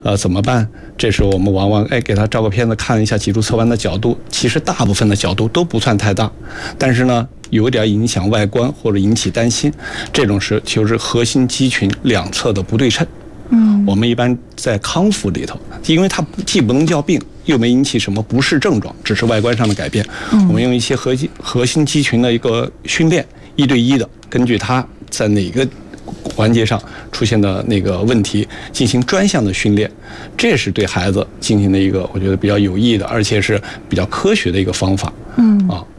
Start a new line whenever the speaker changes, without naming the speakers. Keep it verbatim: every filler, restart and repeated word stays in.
呃，怎么办？这时候我们往往哎给他照个片子看一下脊柱侧弯的角度，其实大部分的角度都不算太大，但是呢有点影响外观或者引起担心，这种是就是核心肌群两侧的不对称。嗯，我们一般在康复里头，因为它既不能叫病，又没引起什么不适症状，只是外观上的改变。嗯，我们用一些核心核心肌群的一个训练，一对一的，根据它在哪个环节上出现的那个问题进行专项的训练，这是对孩子进行的一个我觉得比较有益的，而且是比较科学的一个方法。嗯啊。